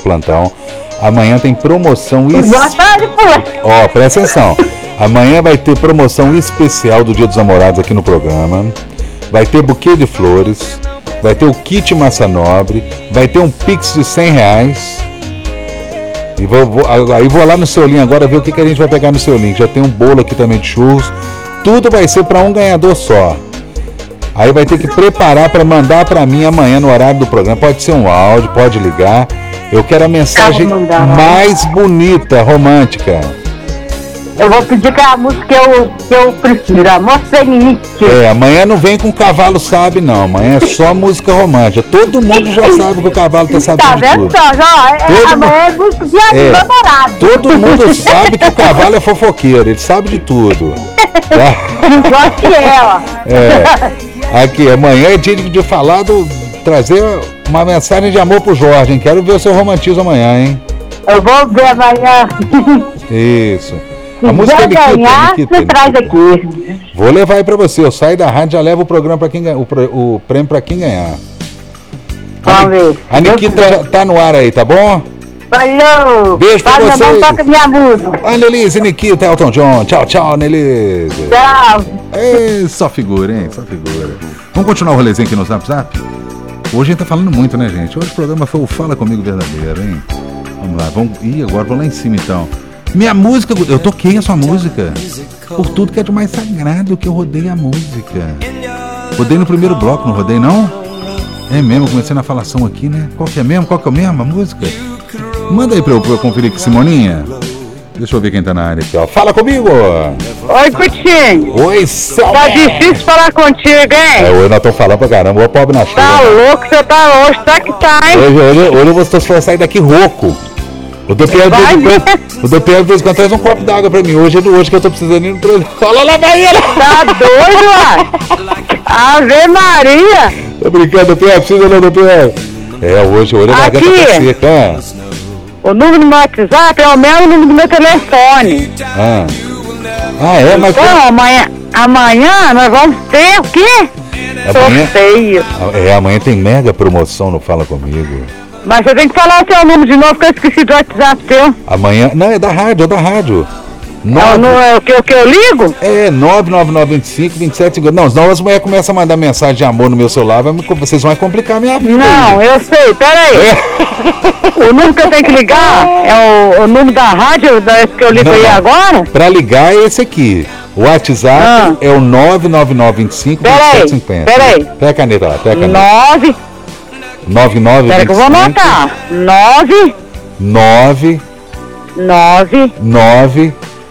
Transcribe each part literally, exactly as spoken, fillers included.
plantão. Amanhã tem promoção... Es... Ó, oh, presta atenção. Amanhã vai ter promoção especial do Dia dos Namorados aqui no programa. Vai ter buquê de flores. Vai ter o kit Massa Nobre. Vai ter um Pix de cem reais. E vou, vou, aí vou lá no seu link agora ver o que, que a gente vai pegar no seu link. Já tem um bolo aqui também de churros. Tudo vai ser para um ganhador só. Aí vai ter que preparar para mandar para mim amanhã no horário do programa. Pode ser um áudio, pode ligar. Eu quero a mensagem mais bonita, romântica. Eu vou pedir que a música que eu, que eu prefiro, Amor Feliz. É, amanhã não vem com o cavalo sabe não, amanhã é só música romântica. Todo mundo já sabe que o cavalo tá sabendo tá de vendo tudo. Só, já, é, todo amanhã é música de é, namorado. Todo mundo sabe que o cavalo é fofoqueiro, ele sabe de tudo. Tá? Igual que ela. É, aqui, amanhã é dia de, de falar, do, trazer uma mensagem de amor pro Jorge, hein? Quero ver o seu romantismo amanhã, hein? Eu vou ver amanhã. Isso. Se a música é ganhar, você traz aqui. Vou levar aí pra você. Eu saio da rádio e já levo o programa para quem ganhar, o, o prêmio pra quem ganhar. Vamos ver. A Nikita já tá no ar aí, tá bom? Valeu! Beijo pra Valeu, vocês. toca minha música. Olha, Nelise, Nikita, Elton John. Tchau, tchau, Nelise. Tchau. Ei, só figura, hein? Só figura. Vamos continuar o rolezinho aqui no Zap Zap? Hoje a gente tá falando muito, né, gente? Hoje o programa foi o Fala Comigo Verdadeiro, hein? Vamos lá, vamos... Ih, agora vou lá em cima, então. Minha música, eu toquei a sua música. Por tudo que é de mais sagrado que eu rodei a música. Rodei no primeiro bloco, não rodei, não? É mesmo, comecei na falação aqui, né? Qual que é mesmo? Qual que é mesmo a música? Manda aí pra eu, pra eu conferir aqui, Simoninha. Deixa eu ver quem tá na área aqui, ó. Fala comigo! Oi, Coutinho. Oi, Selma. Tá difícil falar contigo, hein? É, hoje nós estamos falando pra caramba. Ô, pobre na chuva. Tá louco, você tá hoje, tá que tá, hein? Hoje, hoje, hoje eu vou sair daqui rouco. O D P L de vez em quando traz um copo d'água pra mim. Hoje é do hoje que eu tô precisando ir no... Fala lá, Bahia! Tá doido, uai? Ave Maria! Tô brincando, D P L, precisa não, D P L. É, hoje, hoje a garganta tá seca. O número do meu WhatsApp é o mesmo número do meu telefone. Ah, ah é? Mas... Então, amanhã, amanhã nós vamos ter o quê? Amanhã, sorteio. É, amanhã tem mega promoção no Fala Comigo. Mas você tem que falar o seu número de novo, que eu esqueci do WhatsApp seu. Amanhã, não, é da rádio, é da rádio. Não, não é o que, o que eu ligo? É, nove nove nove, dois cinco, dois sete cinco. Não, senão as mulheres começam a mandar mensagem de amor no meu celular, vai, vocês vão complicar a minha vida. Não, aí. Eu sei, peraí. É. O número que eu tenho que ligar é o, o número da rádio da, que eu ligo não, aí agora? Pra ligar é esse aqui. O WhatsApp ah. é o nove nove nove, dois cinco, dois sete cinco zero. Peraí, peraí. Pega a caneta lá, pega a caneta. nove nove nove. Peraí que eu vou anotar. nove nove nove nove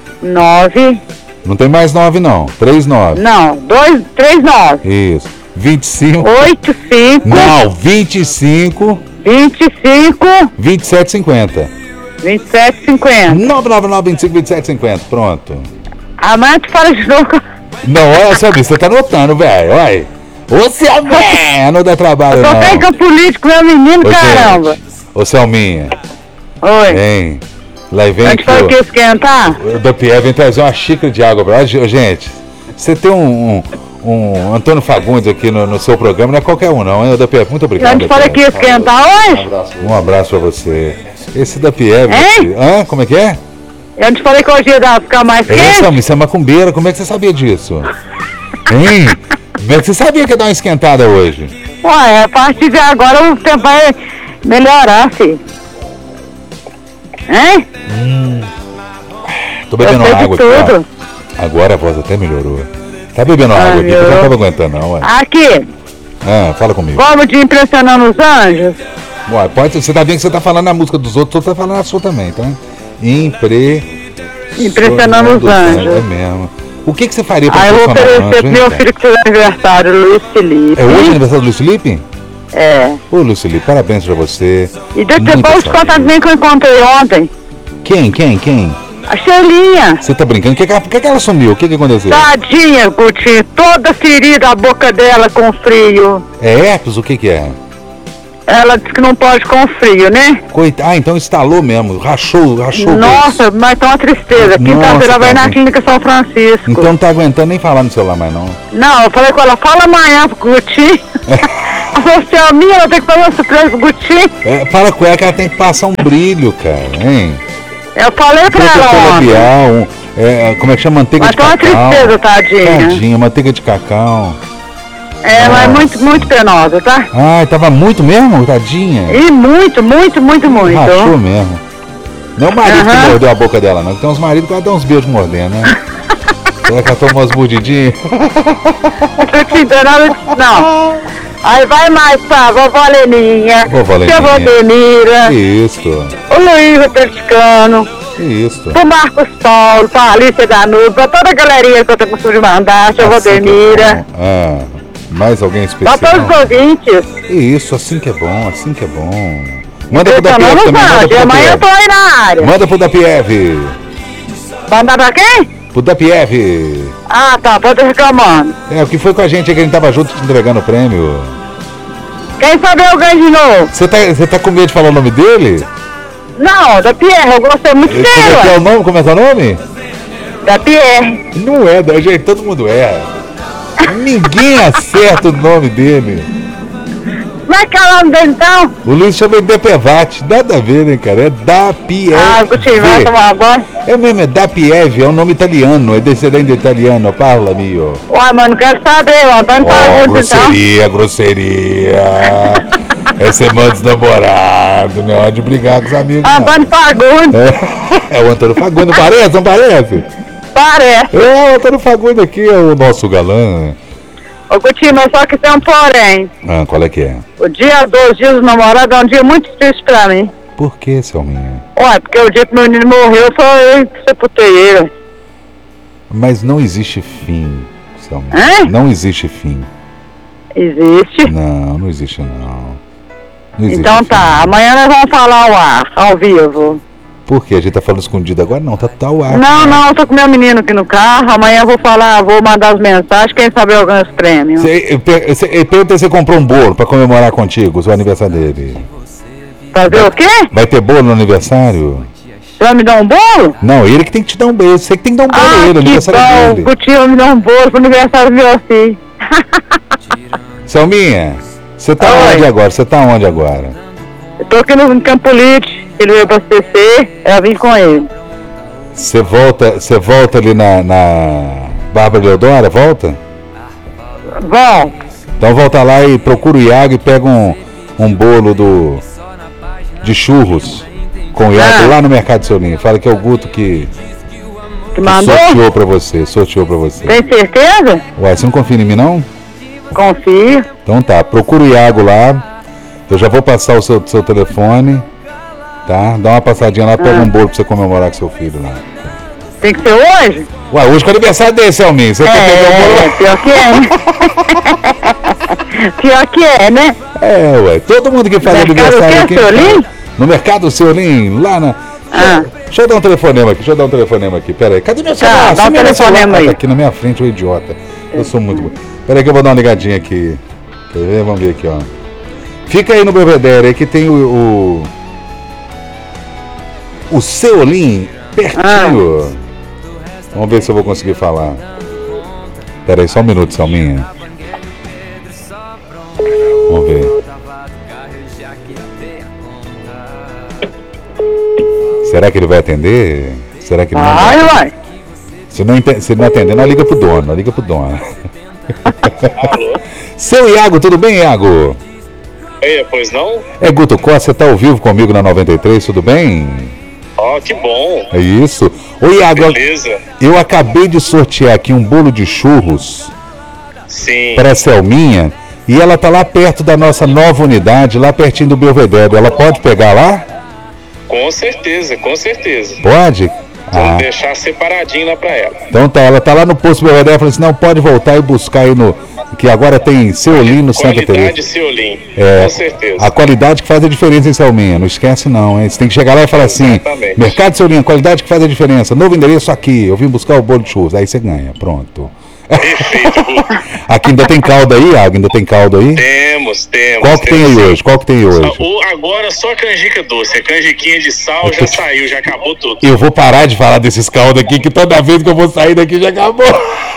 nove Não tem mais nove não. três nove Não, dois três nove Isso. vinte e cinco oito cinco Não, vinte e cinco vinte e cinco vinte e sete cinquenta vinte e sete cinquenta nove nove nove, vinte e cinco, vinte e sete cinquenta Pronto. Amanhã tu fala de novo. Não, olha, sabe, você tá anotando, velho. Olha. Ô, Selminha, não dá trabalho, não. Eu tô bem político, meu menino, ô, caramba. Gente, ô, Selminha. Oi. Vem. Lá vem aqui. Vai que esquentar? O D P E vem trazer uma xícara de água pra nós. Gente, você tem um, um, um Antônio Fagundes aqui no, no seu programa, não é qualquer um, não, hein, D P E? Muito obrigado. A gente fala que ia esquentar hoje? Um abraço pra você. Esse D P E. Hã? Como é que é? Eu te falei que hoje ia ficar mais quente. É, Selminha, você é macumbeira, como é que você sabia disso? Hein? Como é que você sabia que ia dar uma esquentada hoje? Ué, a partir de agora o tempo vai melhorar, filho. Hein? Hum. Tô bebendo água aqui, ó. Agora a voz até melhorou. Tá bebendo ah, água aqui, eu não tava aguentando não, ué. Aqui. Ah, fala comigo. Como de Impressionando os Anjos? Ué, pode, você tá vendo que você tá falando a música dos outros, você tá falando a sua também, tá? Impre... Impressionando os Anjos. É mesmo. O que, que você faria pra ah, eu vou oferecer pro meu filho que fez aniversário, Luiz Felipe. É hoje o aniversário do Luiz Felipe? É. Ô, Luiz Felipe, parabéns pra você. E depois te contar também que eu encontrei ontem. Quem, quem, quem? A Xelinha. Você tá brincando? O que, que, que ela sumiu? O que, que aconteceu? Tadinha, Coutinho. Toda ferida a boca dela com frio. É herpes? O que que é? Ela disse que não pode com frio, né? Coit... Ah, então instalou mesmo, rachou, rachou. Nossa, mas tá uma tristeza. Quinta-feira vai na Clínica São Francisco. Então não tá aguentando nem falar no celular mais não. Não, eu falei com ela, fala amanhã pro Coutinho. Você é minha, eu tenho que fazer uma surpresa pro Gutinho. É, fala com ela que ela tem que passar um brilho, cara, hein? Eu falei pra ela ontem. Labial, um, é, como é que chama? Manteiga mas de cacau. Mas tá uma tristeza, tadinha. Tadinha, manteiga de cacau. É, ela é muito, muito penosa, tá? Ai, tava muito mesmo, tadinha? E muito, muito, muito, muito. Rachou mesmo. Não é o marido uhum. que mordeu a boca dela, não. Tem uns maridos que ela dá uns beijos mordendo, né? Será que ela tomou umas mordidinhas? Não. Aí vai mais pra vovó Leninha, vovó Leninha, vovó Denira, isso. O Luiz Atleticano, isso. O Marcos Paulo, pra Alicia Danube, pra toda a galerinha que eu tô com de mandar, a vovó Denira. Ah, mais alguém especial? Pra todos os ouvintes. Isso, assim que é bom, assim que é bom. Manda pro da P F também, manda pro amanhã eu tô aí na área. Manda pro da P F. Mandar pra quem? Pro da P F. Ah, tá, pode reclamando. É, o que foi com a gente aí que a gente tava junto te entregando o prêmio. Quem sabe eu ganho de novo? Você tá, você tá com medo de falar o nome dele? Não, da Pierre, eu gostei muito dele. Como é que é o nome? Como é que é o nome? Da Pierre. Não é, da gente, todo mundo erra. Ninguém acerta o nome dele. Como é que é o nome dele então? O Luiz chama de Depevate, nada a ver, né, cara? É da P F. Ah, Gutinho, vai tomar agora. É mesmo, é da P F, é um nome italiano, é descendente italiano, parla mio. Uai, mano, quero saber, ó, tá oh, grosseria, então. grosseria. É ser mãe desnamorado, não é de brigar com os amigos. Antônio Fagundes. É, é o Antônio Fagundes, não parece? Não parece? Parece. É, o Antônio Fagundes aqui é o nosso galã. Ô, Gutinho, mas só que tem um porém. Ah, qual é que é? O dia dois dias do namorado é um dia muito difícil pra mim. Por que, Selminha? Ué, porque o dia que meu menino morreu foi eu que sepultei ele. Mas não existe fim, Selminha. Hã? Não existe fim. Existe? Não, não existe não. não existe então fim. tá, amanhã nós vamos falar ao ar, ao vivo. Por quê? A gente tá falando escondido agora? Não, tá, tá ao ar. Não, não, eu tô com meu menino aqui no carro, amanhã eu vou falar, vou mandar as mensagens, quem sabe eu ganho os prêmios. Ele pergunta se você comprou um bolo pra comemorar contigo, o seu aniversário dele. Fazer o quê? Vai ter bolo no aniversário? Você vai me dar um bolo? Não, ele que tem que te dar um beijo, você que tem que dar um bolo ah, a ele, o aniversário bom. dele. O tio me dá um bolo pro aniversário do meu filho. Selminha, você tá Oi. onde agora? Você tá onde agora? Eu tô aqui no Campo Lite. Ele veio abastecer, eu vim com ele. Você volta, você volta ali na, na Bárbara Leodora, volta? Volta. Então volta lá e procura o Iago e pega um, um bolo do, de churros com o Iago ah. lá no Mercado Solinho. Fala que é o Guto que, que mandou? sorteou pra você, sorteou pra você. Tem certeza? Ué, você não confia em mim não? Confio. Então tá, procura o Iago lá, eu já vou passar o seu, seu telefone. Tá? Dá uma passadinha lá, pega ah. um bolo pra você comemorar com seu filho lá. Tem que ser hoje? Ué, hoje que é o aniversário dele, Selminha. Você é, quer pegar um bolo? É, pior que é, né? Pior que é, né? É, ué. Todo mundo que faz mercado aniversário aqui. Solim? No Mercado Solim, lá na. Ah. Deixa eu dar um telefonema aqui, deixa eu dar um telefonema aqui. Pera aí, cadê meu celular? Ah, dá um telefonema aí. Tá aqui na minha frente, o idiota. Eu sou muito bom. Pera aí que eu vou dar uma ligadinha aqui. Quer ver? Vamos ver aqui, ó. Fica aí no Belvedere, aí que tem o... o... O Seolim, pertinho. Ah. Vamos ver se eu vou conseguir falar. Pera aí, só um minuto, Selminha. Vamos ver. Será que ele vai atender? Será que ele não vai? Vai, vai. Se não, se ele não atender, não liga pro dono, não liga pro dono. Seu Iago, tudo bem, Iago? É, pois não? É Guto Costa, você tá ao vivo comigo na noventa e três, tudo bem? Ó, oh, que bom. É isso. Ô Iago, beleza. Eu acabei de sortear aqui um bolo de churros. Sim. Para a Selminha. E ela tá lá perto da nossa nova unidade, lá pertinho do Belvedere. Ela pode pegar lá? Com certeza, com certeza. Pode? Vamos ah. deixar separadinho lá pra ela. Então tá, ela tá lá no posto Belvedere, falou assim, não, pode voltar e buscar aí no... Que agora tem Seolim no Santa Teresa. Qualidade Seolim, é, com certeza. A qualidade que faz a diferença em Selminha, não esquece não, hein? Você tem que chegar lá e falar assim, exatamente. Mercado Seolim, a qualidade que faz a diferença, novo endereço aqui, eu vim buscar o bolo de churros, aí você ganha, pronto. Perfeito. Aqui ainda tem caldo aí, Iago? Ainda tem caldo aí? Temos, temos. Qual que temos, tem aí sim. hoje? Qual que tem hoje? O, agora só canjica doce, a canjiquinha de sal já te... saiu, já acabou tudo. Eu vou parar de falar desses caldos aqui, que toda vez que eu vou sair daqui já acabou.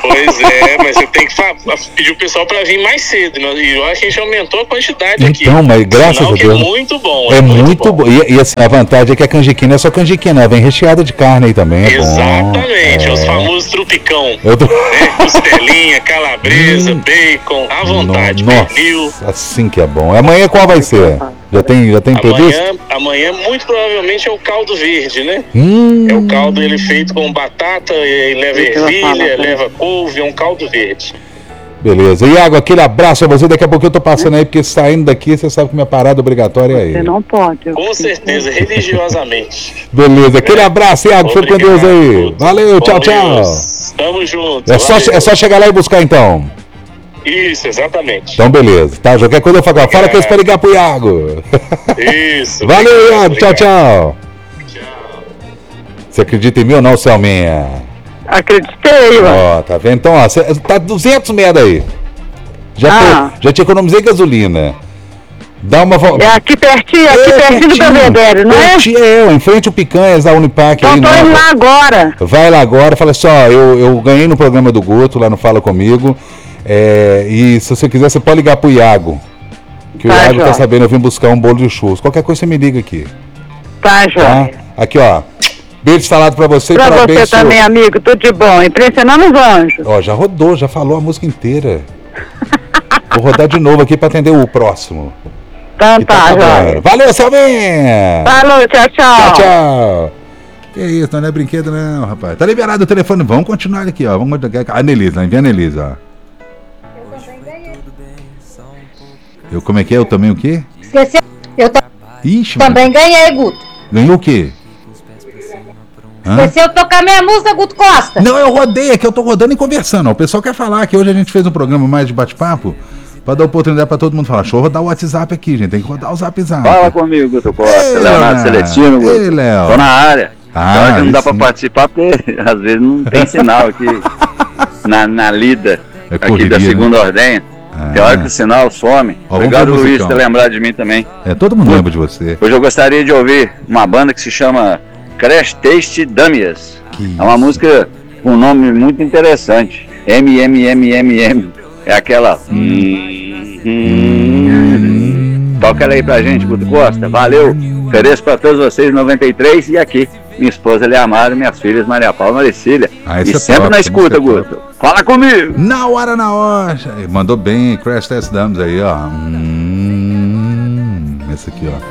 Pois é, mas você tem que fa- pedir o pessoal pra vir mais cedo. Né? E olha que a gente aumentou a quantidade então, aqui. Então, mas graças Sinal a que Deus. É muito bom. É, é muito, muito bom. bom. E, e assim, a vantagem é que a canjiquinha não é só canjiquinha, ela vem recheada de carne aí também. É Exatamente, bom. os É. famosos trupicão. Eu tô... Né? Costelinha, calabresa, Hum. bacon, à vontade, No- pernil. Nossa, assim que é bom. Amanhã qual vai ser? Já tem, já tem previsto? Amanhã, amanhã, muito provavelmente, é o caldo verde, né? Hum. É o caldo ele feito com batata, e leva Isso que ela fala, ervilha, né? leva couve, é um caldo verde. Beleza. Iago, aquele abraço a você. Daqui a pouco eu tô passando aí, porque saindo daqui, você sabe que minha parada obrigatória é Você aí. não pode. eu Com tenho certeza, que- religiosamente. Beleza. Aquele abraço, Iago. Fica com Deus aí. Obrigado. Valeu, tchau, Com tchau. Deus. Tamo junto. É só, valeu. é só chegar lá e buscar então. Isso, exatamente. Então, beleza. Tá? Qualquer coisa eu falo. Fala que eu espero ligar pro Iago. Isso. Valeu, obrigado, Iago. Tchau, obrigado. tchau. Tchau. Você acredita em mim ou não, Selminha? Acreditei, ué. Ó, tá vendo? Então, ó, cê, tá duzentos metros aí. Já, Ah. tô- já te economizei gasolina. Dá uma volta. É aqui pertinho, aqui pertinho do Belvedere, não é? Pertinho, é, em frente ao Picanhas da Unipac. Então aí, tô nova. indo lá agora. Vai lá agora, fala assim, ó, eu, eu ganhei no programa do Guto, lá no Fala Comigo. É, e se você quiser, você pode ligar pro Iago. Que o Tá, Iago tá joia. sabendo, eu vim buscar um bolo de churros. Qualquer coisa você me liga aqui, Tá, tá? João. Aqui, ó. Beijo falado pra você e Pra parabéns. você seu- também, amigo, tudo de bom. Impressionando os anjos. Ó, já rodou, já falou a música inteira. Vou rodar de novo aqui pra atender o próximo. Então Que tá, acabando. João. Valeu, Selminha! Falou, tchau, tchau. Tchau, tchau. Que isso, não é brinquedo não, rapaz. Tá liberado o telefone, vamos continuar aqui, ó. Vamos a Anelisa, envia a Anelisa, ó. Eu, como é que é? Eu também o quê? Esqueci. Eu ta- Ixi, também ganhei, Guto. ganhou o quê? Hã? Esqueceu de tocar minha música, Guto Costa. Não, eu rodei aqui, eu tô rodando e conversando. ó. O pessoal quer falar que hoje a gente fez um programa mais de bate-papo pra dar oportunidade pra todo mundo falar. Deixa eu rodar o WhatsApp aqui, gente. Tem que rodar o Zap Zap. Fala comigo, Guto Costa, Ei, Leonardo Leonardo. Celestino, Guto. Ei, Léo. Tô na área. Ah, Claro que não aí dá sim. pra participar porque às vezes não tem sinal aqui na, na lida É aqui correria, da né? segunda ordenha. Ah. Tem hora que o sinal some. Ó, Obrigado, vamos ver o Luiz, por musicão. ter lembrado de mim também. É, todo mundo lembra de você. Hoje eu gostaria de ouvir uma banda que se chama Crash Taste Dummies. Que É uma isso. música com um nome muito interessante. M M M M M. É aquela. Toca ela aí pra gente, Guto Costa. Valeu. Ofereço pra todos vocês noventa e três e aqui. Minha esposa Leamara e minhas filhas Maria Paula e Maricília. Ah, e esse é sempre top, na essa escuta, música é Guto. Fala comigo! Na hora, na hora. Aí, mandou bem, Crash Test Dummies aí, ó. Hum, esse aqui, ó.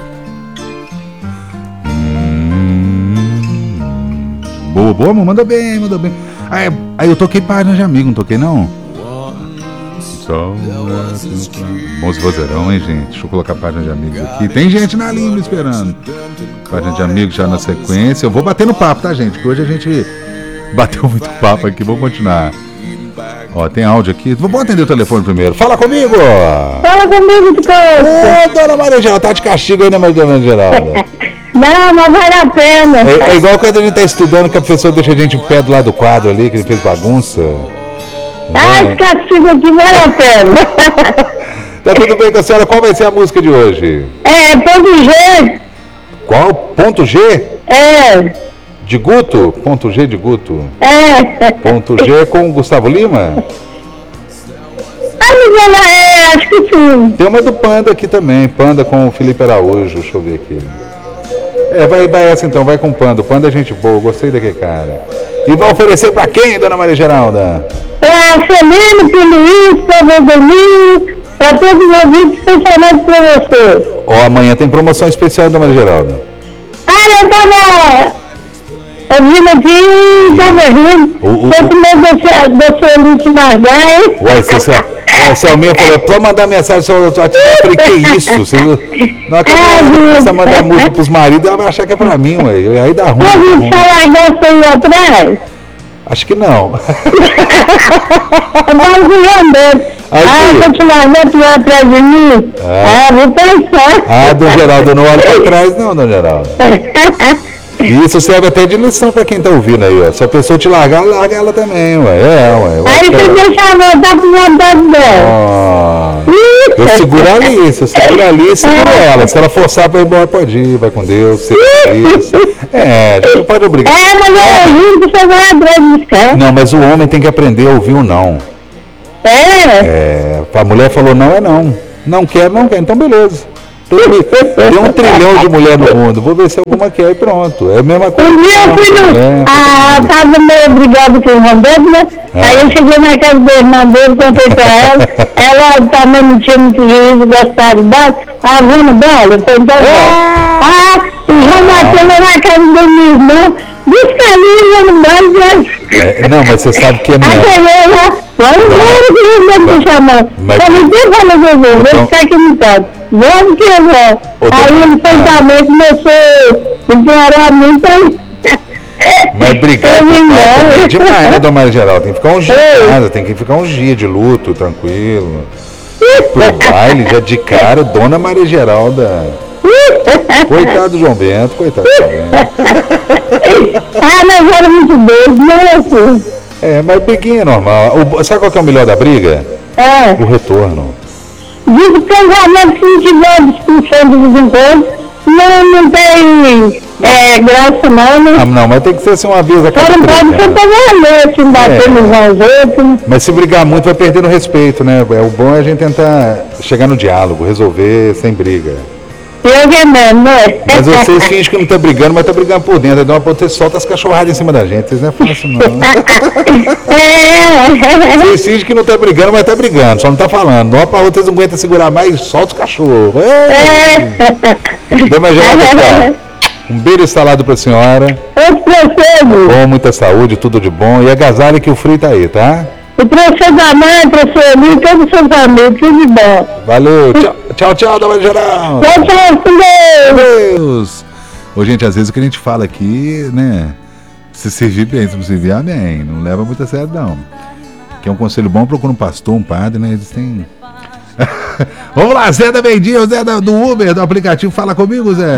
Hum, boa, boa, amor, mandou bem, mandou bem. Aí, aí eu toquei página de amigo, não toquei não? Só Bons vozeirão, hein, gente? Deixa eu colocar página de amigos aqui. Tem gente na linha me esperando. Página de amigos já na sequência. Eu vou bater no papo, tá, gente? Porque hoje a gente bateu muito papo aqui. Vamos continuar. Ó, tem áudio aqui. Vamos atender o telefone primeiro. Fala comigo! Fala comigo, Guto Costa. Ô, dona Maria Geralda, tá de castigo aí, né, Maria Geralda? Não, mas vale a pena. É, é igual quando a gente tá estudando que a professora deixa a gente em pé do lado do quadro ali, que ele fez bagunça. Ah, esse castigo aqui vale a pena. Tá tudo bem com a senhora? Qual vai ser a música de hoje? É, ponto G. Qual? Ponto G? É, De Guto? Ponto G de Guto. é. Ponto G com o Gustavo Lima? Ah, Miguel, é, acho que sim. Tem uma do Panda aqui também. Panda com o Felipe Araújo. Deixa eu ver aqui. É, vai, vai essa então, vai com o Panda. O Panda é gente boa, gostei daquele cara. E vai oferecer pra quem, dona Maria Geralda? Pra Celino, pro Luiz, pra Valdomiro, pra todos os ouvintes, especialmente pra você. Ó, amanhã tem promoção especial, dona Maria Geralda. Ah, eu tava ouvindo aqui e tava rindo. O- o- Foi com medo de você Luiz largar, hein? Ué, você, você, a Selminha falou, pode mandar mensagem no seu WhatsApp. Eu falei, que isso? Você, na hora que ela começa a mandar música pros maridos, ela vai achar que é pra mim, ué. Aí dá ruim. Você dá ouviu ruim. falar dessa aí atrás? Acho que não. Mas o Leandro. Aí, Ah, filho. continuamente vai atrás de mim? Ah. Ah, vou pensar. Ah, dona Geralda, eu não olho pra trás não, dona Geralda. E isso serve até de lição pra quem tá ouvindo aí, ó. Se a pessoa te largar, larga ela também, ué. É, ué. Eu Aí você deixa ela voltar pro vontade dela. Oh, eu seguro ali, se eu seguro ali, eu seguro ela. Se ela forçar pra ir embora, pode ir, vai com Deus, seja feliz. É, a gente não pode obrigar. É, mas eu ouvi que você vai atrás de buscar. Não, mas o homem tem que aprender a ouvir o não. É? É, a mulher falou não é não. Não quer, não quer, então beleza. Tem, tem um trilhão de mulher no mundo. Vou ver se alguma quer e pronto. É a mesma coisa. Um dia eu fui no. É. Ah, tava meio brigada com o irmão dele, né? Ah. Aí eu cheguei na casa do irmão dele, contei pra ela. Ela também não tinha muito juízo, gostava de baixo. Ah, vamos dela? Eu falei, então ah, e João Mateus lá na casa do meu irmão. Busca ali, vamos dar. É, não, mas você sabe que é Aí mesmo. cheguei lá. Vamos embora que o irmão me chamou. Mas- Falei, quem fala com você? Então- Vou ficar aqui no canto. Vamos que eu vou. Outra- Aí ele foi também, começou a implorar muito aí. Mas brigar Eu vim embora. é demais, né, dona Maria Geralda? Tem que ficar uns dias em casa, tem que ficar uns dias de luto, tranquilo. Pro baile, já de cara, dona Maria Geralda. Coitado do João Bento, coitado do João Bento. Ah, mas era muito doido, não é assim. É, mas briguinha é normal. O- sabe qual que é o melhor da briga? É, O retorno. diz que casamento, se não tiver discussão de vez em quando, não, não tem é, graça não, né? Ah, não, mas tem que ser assim uma vez a Só cada não três pode ser anos. pra assim, bater É. nos aos outros. Mas se brigar muito vai perder no respeito, né? É, o bom é a gente tentar chegar no diálogo, resolver sem briga. Eu que mesmo, né? Mas vocês fingem que não tá brigando, mas tá brigando por dentro. Aí dá uma ponta, você solta as cachorradas em cima da gente. Vocês não é fácil, não. É. Vocês fingem que não tá brigando, mas tá brigando. Só não tá falando. De uma pra outra, vocês não aguentam segurar mais, solta os cachorros. É. Dama Geralda, um beijo instalado pra senhora. Eu procedo. Com muita saúde, tudo de bom. E agasalho que o frio tá aí, tá? O professor da mãe, professor Emílio, todos os seus amigos, tudo de bom. Valeu. Tchau, tchau, tchau, Dama Geralda. Tchau, tchau, com Deus. Deus. Ô, gente, às vezes o que a gente fala aqui, né? Se servir bem, se não servir, amém. Não leva muito a sério, não. Que é um conselho bom, procura um pastor, um padre, né? Eles têm. Vamos lá, Zé da Vendinha, Zé da, do Uber, do aplicativo. Fala comigo, Zé.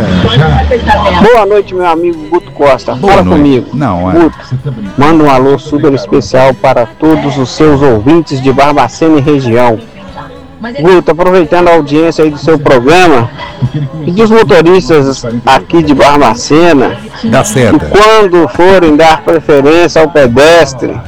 Boa noite, meu amigo Guto Costa. Boa Fala noite. comigo. Não, é. Guto, manda um alô super especial para todos os seus ouvintes de Barbacena e região. Guto, aproveitando a audiência aí do seu programa, pedir os motoristas aqui de Barbacena Dá que certo. quando forem dar preferência ao pedestre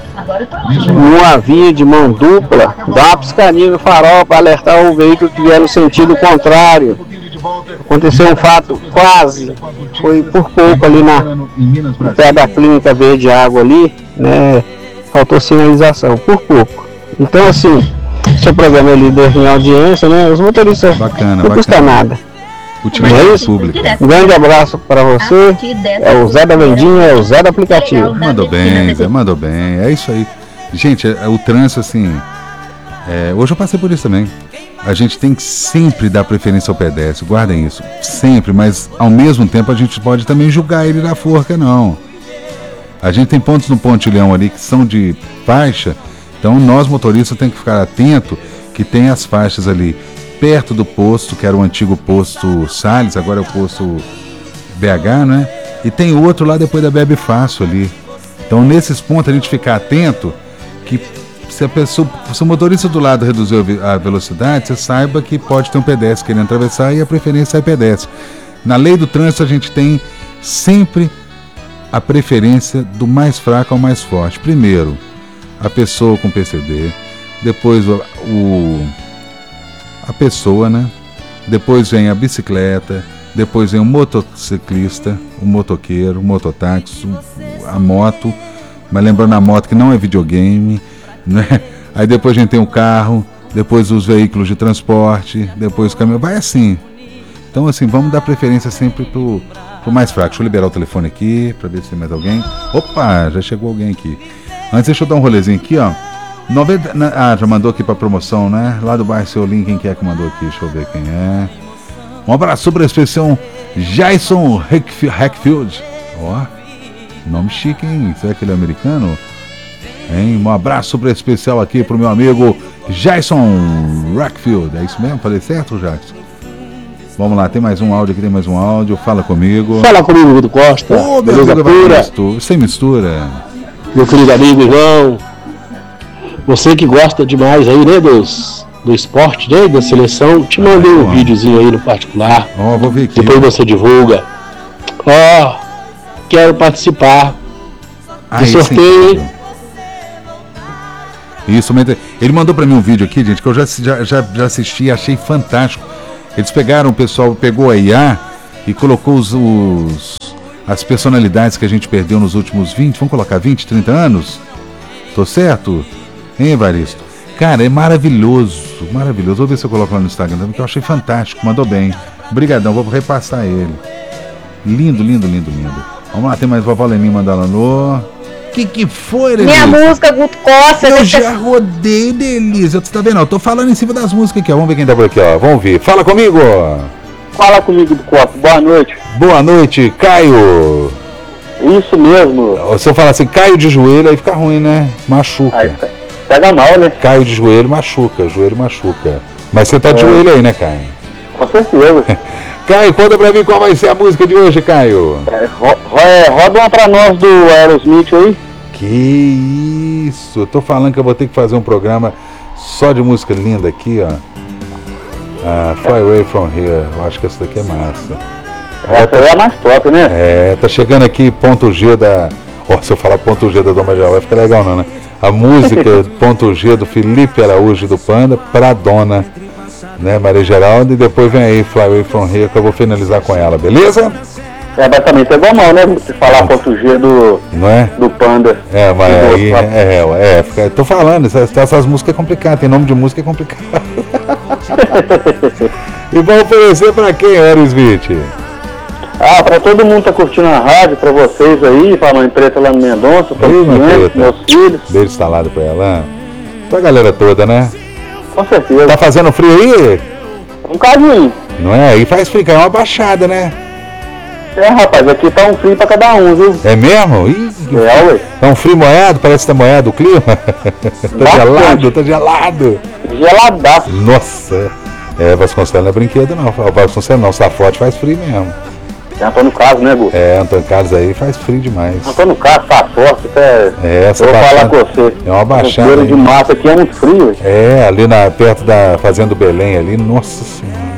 numa via de mão dupla, dá uma piscadinha no farol para alertar o veículo que vier no sentido contrário. Aconteceu um fato quase, foi por pouco ali na, no pé da clínica Verde Água ali, né? Faltou sinalização, por pouco. Então assim, seu programa é líder em audiência, né? Os motoristas Bacana, não custa bacana. nada. Utilidade É isso? pública. Um grande abraço para você. É o Zé da Vendinha, é o Zé do aplicativo. Mandou bem, Zé, mandou bem. É isso aí. Gente, é- o trânsito, assim. é, hoje eu passei por isso também. A gente tem que sempre dar preferência ao pedestre, guardem isso. Sempre, mas ao mesmo tempo a gente pode também julgar ele da forca, não. A gente tem pontos no pontilhão ali que são de faixa, então nós motoristas temos que ficar atento que tem as faixas ali perto do posto, que era o antigo posto Salles, agora é o posto B H, né? E tem outro lá depois da Bebe Fácil ali. Então nesses pontos a gente ficar atento que se a pessoa, se o motorista do lado reduzir a ve- a velocidade, você saiba que pode ter um pedestre querendo atravessar e a preferência é pedestre. Na lei do trânsito a gente tem sempre a preferência do mais fraco ao mais forte. Primeiro, a pessoa com P C D, depois o, o- a pessoa, né? Depois vem a bicicleta, depois vem o motociclista, o motoqueiro, o mototáxi, o- a moto, mas lembrando a moto que não é videogame, né? Aí depois a gente tem o carro, depois os veículos de transporte, depois o caminhão, vai assim. Então assim, vamos dar preferência sempre pro, pro mais fraco. Deixa eu liberar o telefone aqui, pra ver se tem mais alguém. Opa, já chegou alguém aqui. Antes deixa eu dar um rolezinho aqui, ó. noventa, na- ah, já mandou aqui pra promoção, né? Lá do bairro Seu Link, quem que é que mandou aqui? Deixa eu ver quem é. Um abraço sobre a expressão Jason Hackfi- Hackfield. Ó, nome chique, hein? Será que ele é americano? Hein? Um abraço super especial aqui pro meu amigo Jason Hackfield. É isso mesmo? Falei certo, Jackson? Vamos lá, tem mais um áudio aqui, tem mais um áudio. Fala comigo. Fala comigo, Guto Costa. Ô, meu amigo Evaristo, sem mistura. Meu querido amigo, irmão. Você que gosta demais aí, né, dos, do esporte, né, da seleção. Te mandei um videozinho aí no particular. Ó, oh, vou ver aqui. Depois você divulga. Ó, oh, quero participar ah, do sorteio. Isso, ele mandou pra mim um vídeo aqui, gente, que eu já, já, já, já assisti e achei fantástico. Eles pegaram, o pessoal pegou a I A e colocou os, os, as personalidades que a gente perdeu nos últimos vinte, vamos colocar vinte, trinta anos? Tô certo? Hein, Evaristo? Cara, é maravilhoso, maravilhoso. Vou ver se eu coloco lá no Instagram também, que eu achei fantástico, mandou bem. Obrigadão, vou repassar ele. Lindo, lindo, lindo, lindo. Vamos lá, tem mais vovó Leninha mandando alô. Que que foi, Delícia? Minha música, Guto Costa. Eu já rodei, Delícia. Você tá vendo? Eu tô falando em cima das músicas aqui, ó. Vamos ver quem tá por aqui, ó. Vamos ver. Fala comigo. Fala comigo, Guto Costa. Boa noite. Boa noite, Caio. Isso mesmo. Se eu falar assim, Caio de joelho, aí fica ruim, né? Machuca. Aí pega mal, né? Caio de joelho, machuca. Joelho machuca. Mas você tá de é. joelho aí, né, Caio? Com certeza. Caio, conta pra mim qual vai ser a música de hoje, Caio. É, ro ro roda uma pra nós do Aerosmith aí. Que isso, eu tô falando que eu vou ter que fazer um programa só de música linda aqui, ó. Ah, Fly Away From Here, eu acho que essa daqui é massa. Essa tá... é a mais top, né? É, tá chegando aqui ponto G da... Ó, oh, se eu falar ponto G da Dom Major vai ficar legal não, né? A música ponto G do Felipe Araújo do Panda pra Dona, né, Maria Geralda, e depois vem aí Fly Away From Here que eu vou finalizar com ela, beleza? É, mas também pegou mal, né? Você falar ponto G do, não é? do Panda. É, mas aí, é, é, é, tô falando, essas, essas músicas é complicado, tem nome de música é complicado. E vão oferecer pra quem, Aerosmith? Ah, pra todo mundo tá curtindo a rádio, pra vocês aí, pra mãe preta lá no Mendonça, pra os meus filhos. Beijo instalado pra ela, pra galera toda, né? Com certeza. Tá fazendo frio aí? Um cadinho. Não é? Aí faz frio, é uma baixada, né? É, rapaz, aqui tá um frio pra cada um, viu? É mesmo? Ih, é, ué. Tá um frio moado, parece que tá moado o clima. Tá gelado, tá gelado. Geladaço. Nossa. É, Vasconcelos não é brinquedo não. Vasconcelos não, Safote faz frio mesmo. É Antônio Carlos, né, Gu? É, Antônio Carlos aí faz frio demais. Antônio Carlos, Safote, até... É, essa eu vou baixada, falar com você. É uma baixada. O de massa aqui é muito frio. É, ali na, perto da Fazenda do Belém ali, nossa senhora.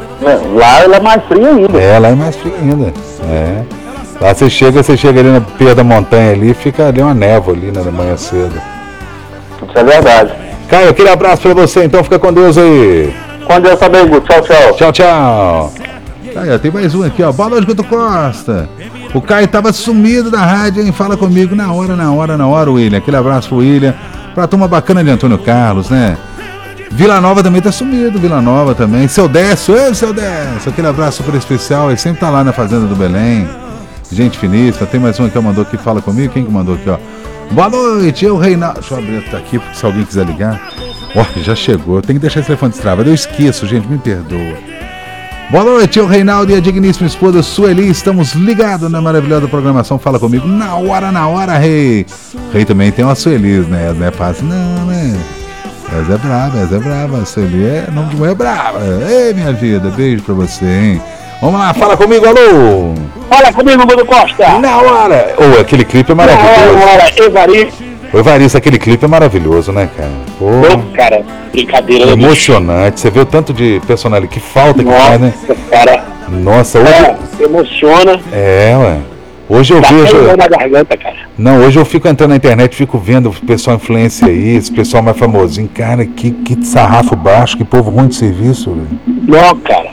É, lá ela é mais fria ainda. É, lá é mais frio ainda. É. Lá você chega, você chega ali na perto da montanha ali, fica ali uma névoa ali na manhã cedo. Isso é verdade. Caio, aquele abraço pra você, então fica com Deus aí. Com Deus também, Guto. Tchau, tchau. Tchau, tchau. Aí, ó, tem mais um aqui, ó. Boa noite, Guto Costa. O Caio tava sumido da rádio, hein? Fala comigo na hora, na hora, na hora, William. Aquele abraço pro William. Pra turma bacana de Antônio Carlos, né? Vila Nova também tá sumido, Vila Nova também. Seu Décio, ei, seu Décio. Aquele abraço super especial. Ele sempre tá lá na Fazenda do Belém. Gente finíssima. Tem mais um que eu mandou aqui, fala comigo. Quem que mandou aqui, ó? Boa noite, eu, Reinaldo. Deixa eu abrir aqui, porque se alguém quiser ligar. Ó, já chegou. Tem que deixar esse telefone destravado. Eu esqueço, gente, me perdoa. Boa noite, eu, Reinaldo, e a digníssima esposa Sueli. Estamos ligados na maravilhosa programação. Fala comigo na hora, na hora, Rei. Rei também tem uma Sueli, né? Não é fácil, não, né? Essa é brava, essa é brava. Sueli é nome de mulher brava. Ei, minha vida, beijo pra você, hein? Vamos lá, fala comigo, alô! Fala comigo, Guto Costa! Na hora! Ô, oh, aquele clipe é maravilhoso. Na hora, Evaristo. Ô, Evaristo, aquele clipe é maravilhoso, né, cara? Pô, Ô, cara, brincadeira. Emocionante. Você vê o tanto de personagem que falta aqui, nossa, né? Cara. Nossa, hoje... É, emociona. É, ué. Hoje eu Dá vejo... na garganta, cara. Não, hoje eu fico entrando na internet, fico vendo o pessoal influência aí, esse pessoal mais famosinho. Cara, que, que sarrafo baixo, que povo ruim de serviço, velho. Não, cara.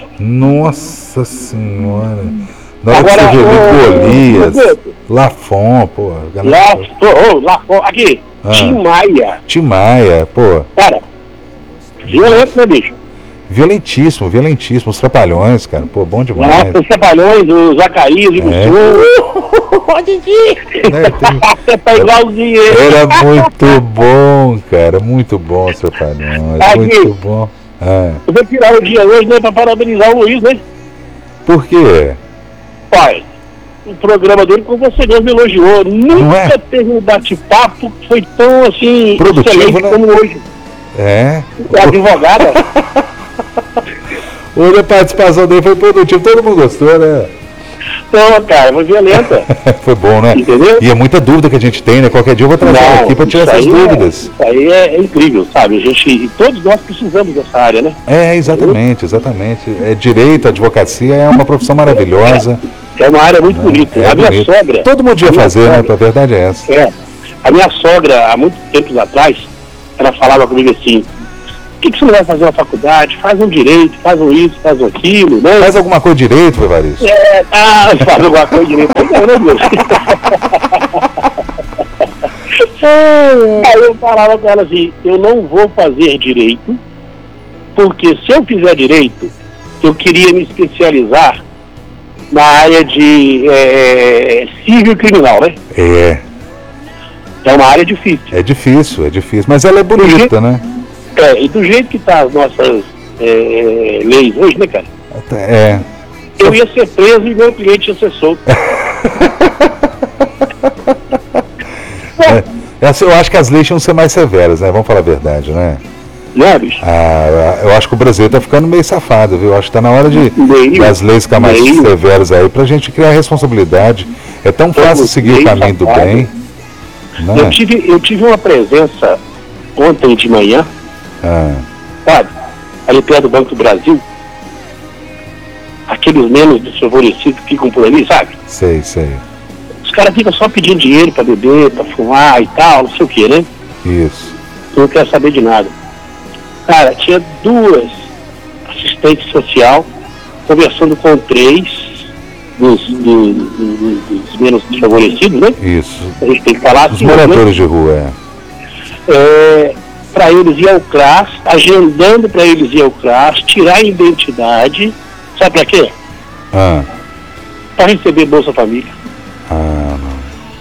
Nossa senhora. Na hora agora, que você vê Golias, Lafon, pô. Lafon, oh, Lafon, aqui, ah, Tim Maia. Tim Maia, pô. Cara, violento, né, bicho? Violentíssimo, violentíssimo. Os Trapalhões, cara, pô, bom demais. Nossa, os Trapalhões, os Zacarias, o é. Pode ir. Você tá igualzinho ele. Era muito bom, cara, muito bom os Trapalhões, aqui, muito bom. Ah. Eu vou tirar o dia hoje, né, pra parabenizar o Luiz, né? Por quê? Pai, o programa dele, como você mesmo elogiou, nunca é? teve um bate-papo que foi tão, assim, produtivo, excelente, né? Como hoje. É. A advogada. Hoje a participação dele foi produtiva, todo mundo gostou, né? Não, cara, foi violenta. Foi bom, né? Entendeu? E é muita dúvida que a gente tem, né? Qualquer dia eu vou trazer ela aqui para tirar essas dúvidas. É, isso aí é, é incrível, sabe? A gente, e todos nós precisamos dessa área, né? É, exatamente, exatamente. É direito, advocacia é uma profissão maravilhosa. É, é uma área muito bonita. É, é a minha bonito. sogra... Todo mundo ia fazer, sogra, né? A verdade é essa. É. A minha sogra, há muitos tempos atrás, ela falava comigo assim: por que, que você não vai fazer uma faculdade? Faz um direito, faz um isso, faz um aquilo, né? Faz alguma coisa direito, Evaristo? É, ah, faz alguma coisa direito. Não, né, Deus? Aí eu falava com ela assim: eu não vou fazer direito, porque se eu fizer direito, eu queria me especializar na área de é, civil criminal, né? É. É uma área difícil. É difícil, é difícil, mas ela é bonita, jeito, né? É, e do jeito que tá as nossas é, leis hoje, né, cara? É. Eu ia ser preso e meu cliente ia ser solto. É, eu acho que as leis tinham que ser mais severas, né? Vamos falar a verdade, né? Não é, bicho? Ah, eu acho que o Brasil tá ficando meio safado, viu? Eu acho que tá na hora de meio, das leis ficar mais meio. severas aí, pra gente criar responsabilidade. É tão fácil seguir o caminho do bem. Né? Eu, tive, eu tive uma presença ontem de manhã, ah. sabe? Ali perto do Banco do Brasil. Aqueles menos desfavorecidos que ficam por ali, sabe? Sei, sei. Os caras ficam só pedindo dinheiro pra beber, pra fumar e tal, não sei o que, né? Isso. Não quero saber de nada. Cara, tinha duas assistentes social conversando com três dos, do, do, dos menos desfavorecidos, né? Isso. A gente tem que falar Os assim, moradores, né? De rua, é. é para eles ir ao C R A S, agendando para eles ir ao C R A S, tirar a identidade, sabe para quê? Ah. Para receber Bolsa Família. Ah, não.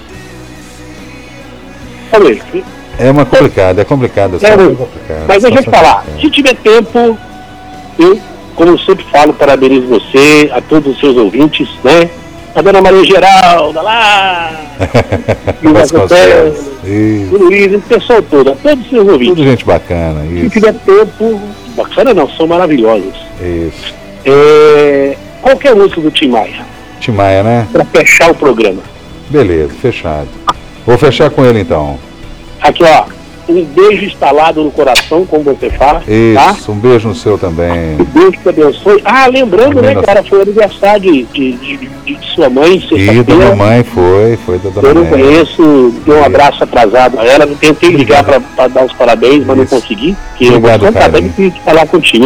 Falei, é uma complicada, é complicado. É, é complicado mas deixa eu te falar, se tiver tempo, eu, como eu sempre falo, parabenizo você, a todos os seus ouvintes, né? A dona Maria Geralda lá, e o Luiz, o pessoal todo, a todos os seus ouvintes. Tudo gente bacana, isso. Se tiver tempo, bacana não, são maravilhosos. Isso. É, qualquer música do Tim Maia. Tim Maia, né? Pra fechar o programa. Beleza, fechado. Vou fechar com ele então. Aqui, ó. Um beijo instalado no coração, como você fala. Isso, tá? Um beijo no seu também. Que Deus te abençoe. Ah, lembrando, Amém, né, nossa... cara, foi o aniversário de, de, de, de, de sua mãe, sexta-feira. E da mamãe foi, foi da dona Eu não conheço, dei um abraço atrasado a ela. Eu tentei ligar pra, pra dar os parabéns, mas Isso. não consegui. Porque Obrigado, eu vou contar, difícil falar contigo.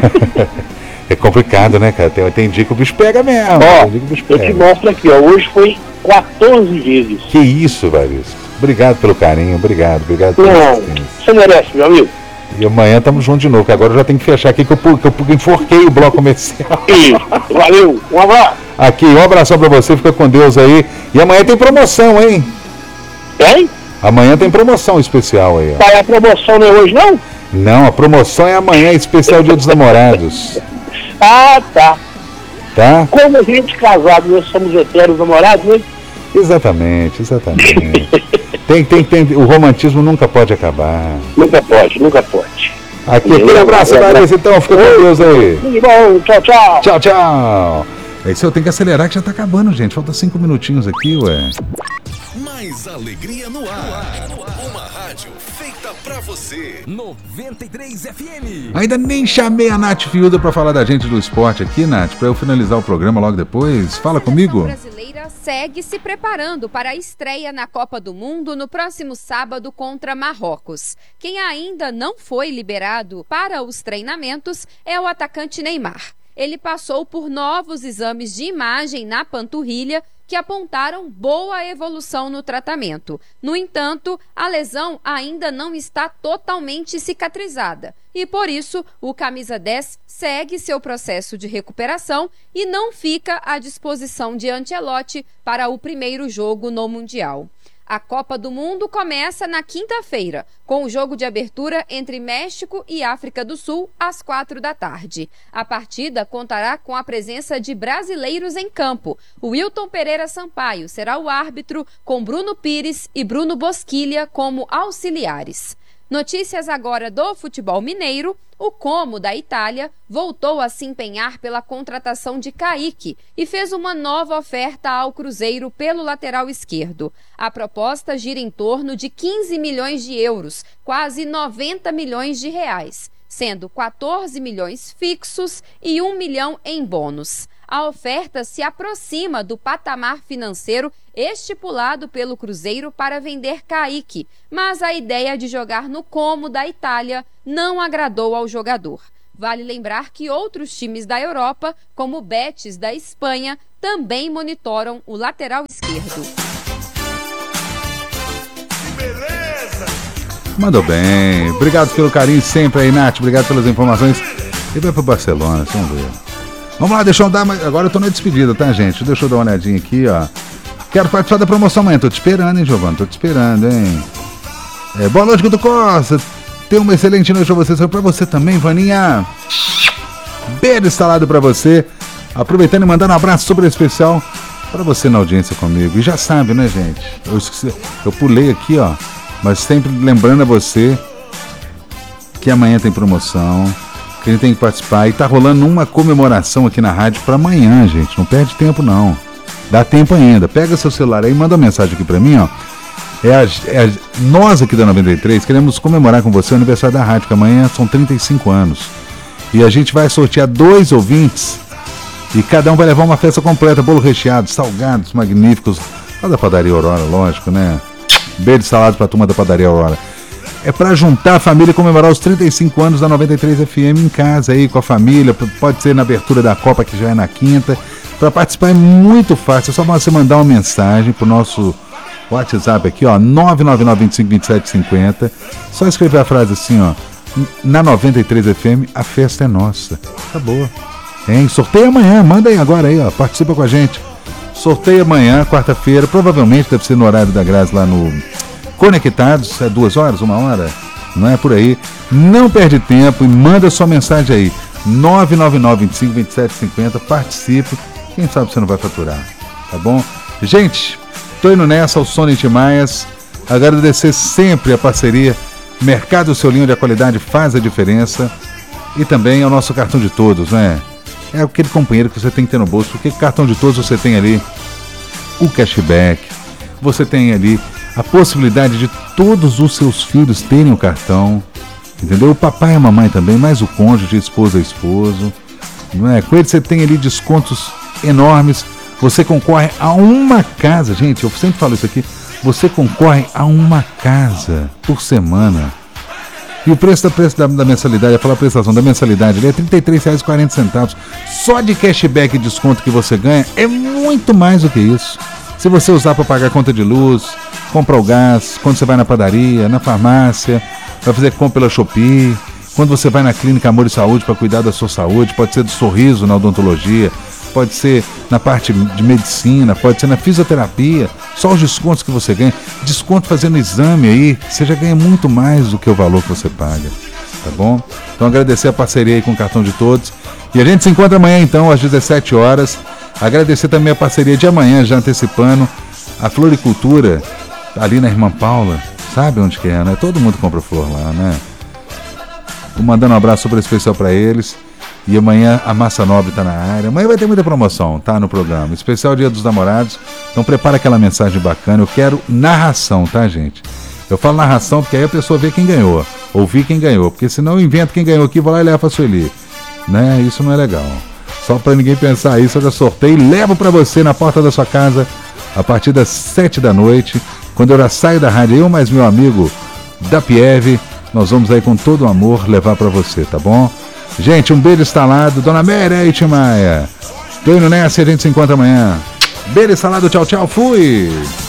É complicado, né, cara? Tem, tem dia que o bicho pega mesmo. Ó, tem dia que o bicho eu pega. te mostro aqui, ó. Hoje foi quatorze vezes. Que isso, Varisco. Obrigado pelo carinho, obrigado, obrigado pelo Não, você merece, meu amigo. E amanhã estamos juntos de novo, que agora eu já tenho que fechar aqui, que eu, que eu enforquei o bloco comercial. Isso, valeu, um abraço. Aqui, um abração pra você, fica com Deus aí. E amanhã tem promoção, hein? Tem? Amanhã tem promoção especial aí, ó. Vai, a promoção não é hoje, não? Não, a promoção é amanhã, especial Dia dos Namorados. Ah, tá. Tá? Como a gente casado, nós somos eternos namorados, né? Exatamente, exatamente. tem, tem, tem, o romantismo nunca pode acabar. Nunca pode, nunca pode. Aqui, aquele abraço, Larissa, então, fica com Deus aí. Tudo bom, tchau, tchau. Tchau, tchau. É isso, eu tenho que acelerar que já tá acabando, gente. Falta cinco minutinhos aqui, ué. Mais alegria no ar. Uma rádio feita pra você. noventa e três F M. Ainda nem chamei a Nath Fiuda pra falar da gente do esporte aqui, Nath, pra eu finalizar o programa logo depois. Fala comigo. A brasileira segue se preparando para a estreia na Copa do Mundo no próximo sábado contra Marrocos. Quem ainda não foi liberado para os treinamentos é o atacante Neymar. Ele passou por novos exames de imagem na panturrilha que apontaram boa evolução no tratamento. No entanto, a lesão ainda não está totalmente cicatrizada e, por isso, o camisa dez segue seu processo de recuperação e não fica à disposição de Ancelotti para o primeiro jogo no Mundial. A Copa do Mundo começa na quinta-feira, com o jogo de abertura entre México e África do Sul, às quatro da tarde. A partida contará com a presença de brasileiros em campo. O Wilton Pereira Sampaio será o árbitro, com Bruno Pires e Bruno Bosquilha como auxiliares. Notícias agora do futebol mineiro. O Como, da Itália, voltou a se empenhar pela contratação de Kaique e fez uma nova oferta ao Cruzeiro pelo lateral esquerdo. A proposta gira em torno de quinze milhões de euros, quase noventa milhões de reais, sendo quatorze milhões fixos e um milhão em bônus. A oferta se aproxima do patamar financeiro estipulado pelo Cruzeiro para vender Kaique, mas a ideia de jogar no Como, da Itália, não agradou ao jogador. Vale lembrar que outros times da Europa, como o Betis da Espanha, também monitoram o lateral esquerdo. Mandou bem. Obrigado pelo carinho sempre aí, Nath. Obrigado pelas informações. E vai pro Barcelona, vamos ver. Vamos lá, deixa eu dar... Agora eu tô na despedida, tá, gente? Deixa eu dar uma olhadinha aqui, ó. Quero participar da promoção amanhã. Tô te esperando, hein, Giovana? Tô te esperando, hein? É, boa noite, Guto Costa. Tenha uma excelente noite pra você. Pra você também, Vaninha. Beijo instalado pra você. Aproveitando e mandando um abraço super especial pra você na audiência comigo. E já sabe, né, gente? Eu, esqueci, eu pulei aqui, ó. Mas sempre lembrando a você que amanhã tem promoção, que a gente tem que participar. E tá rolando uma comemoração aqui na rádio pra amanhã, gente. Não perde tempo, não. Dá tempo ainda. Pega seu celular aí e manda uma mensagem aqui pra mim, ó. É a, é a, nós aqui da noventa e três queremos comemorar com você o aniversário da rádio, que amanhã são trinta e cinco anos. E a gente vai sortear dois ouvintes e cada um vai levar uma festa completa, bolo recheado, salgados magníficos. Lá da Padaria Aurora, lógico, né? Beijo salado pra turma da Padaria Aurora. É pra juntar a família e comemorar os trinta e cinco anos da noventa e três F M em casa aí, com a família. Pode ser na abertura da Copa, que já é na quinta. Para participar é muito fácil, é só você mandar uma mensagem pro nosso WhatsApp aqui, ó, nove nove nove, vinte e cinco, vinte e sete, cinquenta. Só escrever a frase assim, ó, na noventa e três F M, a festa é nossa. Acabou. Hein? Sorteio amanhã, manda aí agora aí, ó, participa com a gente. Sorteio amanhã, quarta-feira, provavelmente deve ser no horário da Grazi lá no Conectados, é duas horas, uma hora, não é por aí. Não perde tempo e manda sua mensagem aí, nove nove nove, vinte e cinco, vinte e sete, cinquenta, participe. Quem sabe você não vai faturar, tá bom? Gente, tô indo nessa, o Sônia Timaias. Agradecer sempre a parceria. Mercado Seu Linho, onde a qualidade faz a diferença. E também ao nosso cartão de todos, né? É aquele companheiro que você tem que ter no bolso, porque cartão de todos você tem ali o cashback, você tem ali a possibilidade de todos os seus filhos terem o cartão, entendeu? O papai e a mamãe também, mais o cônjuge, esposa e esposo, não é? Com ele você tem ali descontos enormes, você concorre a uma casa, gente, eu sempre falo isso aqui, você concorre a uma casa por semana. E o preço da, preço da, da mensalidade, eu falo a prestação da mensalidade, ele é trinta e três reais e quarenta centavos. Só de cashback e desconto que você ganha é muito mais do que isso. Se você usar para pagar conta de luz, comprar o gás, quando você vai na padaria, na farmácia, vai fazer compra pela Shopee, quando você vai na clínica Amor e Saúde para cuidar da sua saúde, pode ser do sorriso na odontologia, pode ser na parte de medicina, pode ser na fisioterapia, só os descontos que você ganha, desconto fazendo exame aí, você já ganha muito mais do que o valor que você paga, tá bom? Então agradecer a parceria aí com o cartão de todos, e a gente se encontra amanhã então às dezessete horas, agradecer também a parceria de amanhã, já antecipando, a Floricultura, ali na Irmã Paula, sabe onde que é, né? Todo mundo compra flor lá, né? Vou mandando um abraço super especial para eles. E amanhã a Massa Nobre tá na área. Amanhã vai ter muita promoção, tá? No programa. Especial Dia dos Namorados. Então prepara aquela mensagem bacana. Eu quero narração, tá, gente? Eu falo narração porque aí a pessoa vê quem ganhou. Ouvir quem ganhou. Porque senão eu invento quem ganhou aqui e vou lá e levo pra Sueli. Né? Isso não é legal. Só pra ninguém pensar isso, eu já sorteio e levo pra você na porta da sua casa a partir das sete da noite. Quando eu já saio da rádio, eu mais meu amigo da Pieve, nós vamos aí com todo o amor levar pra você, tá bom? Gente, um beijo instalado. Dona Mera e Timaia. Tô indo nessa e a gente se encontra amanhã. Beijo instalado, tchau, tchau, fui!